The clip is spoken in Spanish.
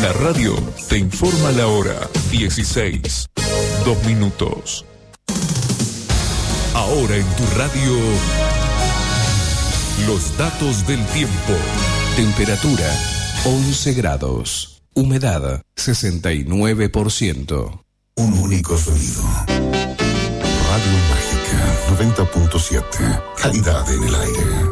La radio te informa la hora 16, 2 minutos. Ahora en tu radio, los datos del tiempo. Temperatura 11 grados. Humedad 69%. Un único sonido. Radio Mágica 90.7. Calidad en el aire.